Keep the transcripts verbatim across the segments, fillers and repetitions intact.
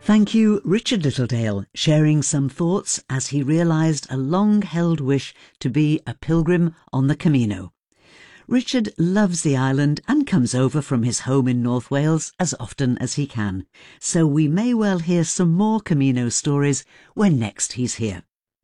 Thank you, Richard Littledale, sharing some thoughts as he realised a long-held wish to be a pilgrim on the Camino. Richard loves the island and comes over from his home in North Wales as often as he can, so we may well hear some more Camino stories when next he's here.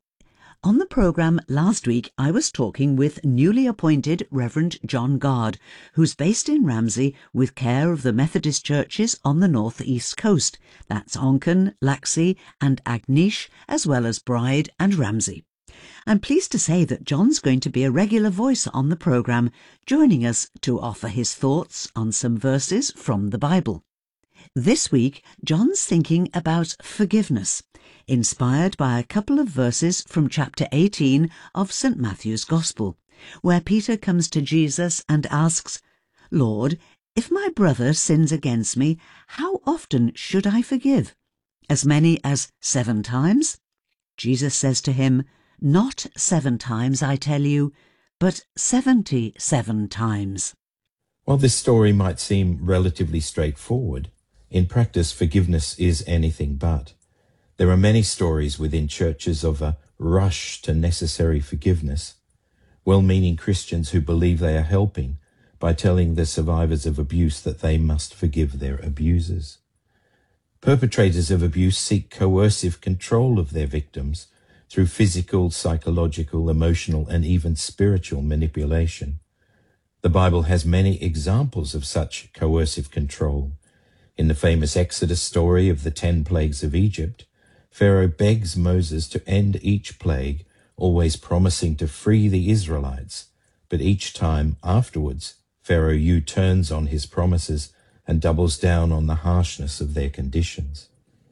On the programme last week, I was talking with newly appointed Reverend John Gard, who's based in Ramsey with care of the Methodist churches on the north east coast. That's Onchan, Laxey and Agnish, as well as Bride and Ramsey. I'm pleased to say that John's going to be a regular voice on the programme, joining us to offer his thoughts on some verses from the Bible. This week, John's thinking about forgiveness, inspired by a couple of verses from chapter eighteen of Saint Matthew's Gospel, where Peter comes to Jesus and asks, "Lord, if my brother sins against me, how often should I forgive? As many as seven times?" Jesus says to him, "Not seven times, I tell you, but seventy-seven times." While this story might seem relatively straightforward, in practice forgiveness is anything but. There are many stories within churches of a rush to necessary forgiveness, well-meaning Christians who believe they are helping by telling the survivors of abuse that they must forgive their abusers. Perpetrators of abuse seek coercive control of their victims through physical, psychological, emotional, and even spiritual manipulation. The Bible has many examples of such coercive control. In the famous Exodus story of the ten plagues of Egypt, Pharaoh begs Moses to end each plague, always promising to free the Israelites, but each time afterwards, Pharaoh U-turns on his promises and doubles down on the harshness of their conditions.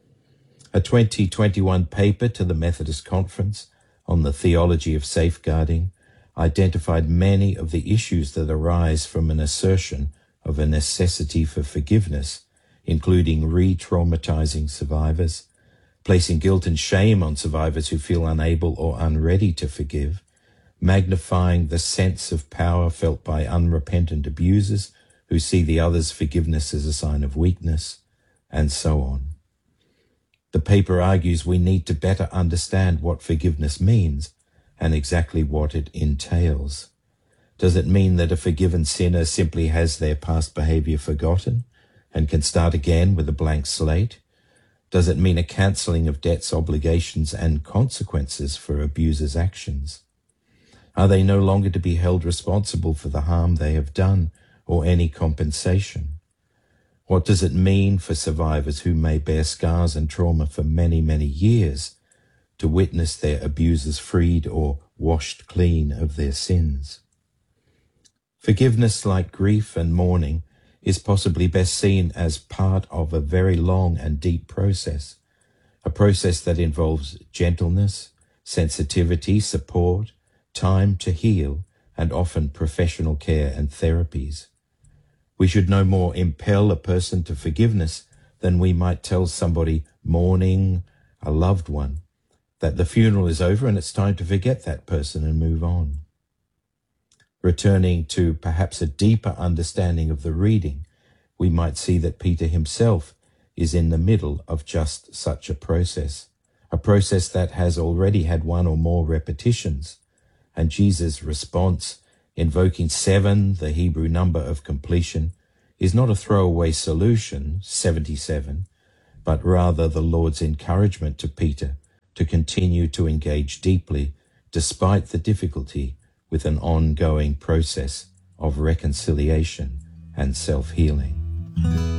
A twenty twenty-one paper to the Methodist Conference on the Theology of Safeguarding identified many of the issues that arise from an assertion of a necessity for forgiveness, including re-traumatizing survivors, placing guilt and shame on survivors who feel unable or unready to forgive, magnifying the sense of power felt by unrepentant abusers who see the other's forgiveness as a sign of weakness, and so on. The paper argues we need to better understand what forgiveness means and exactly what it entails. Does it mean that a forgiven sinner simply has their past behavior forgotten and can start again with a blank slate? Does it mean a cancelling of debts, obligations, and consequences for abusers' actions? Are they no longer to be held responsible for the harm they have done or any compensation? What does it mean for survivors who may bear scars and trauma for many, many years to witness their abusers freed or washed clean of their sins? Forgiveness, like grief and mourning, is possibly best seen as part of a very long and deep process, a process that involves gentleness, sensitivity, support, time to heal, and often professional care and therapies. We should no more impel a person to forgiveness than we might tell somebody mourning a loved one that the funeral is over and it's time to forget that person and move on. Returning to perhaps a deeper understanding of the reading, we might see that Peter himself is in the middle of just such a process, a process that has already had one or more repetitions, and Jesus' response, invoking seven, the Hebrew number of completion, is not a throwaway solution, seventy-seven, but rather the Lord's encouragement to Peter to continue to engage deeply despite the difficulty with an ongoing process of reconciliation and self-healing.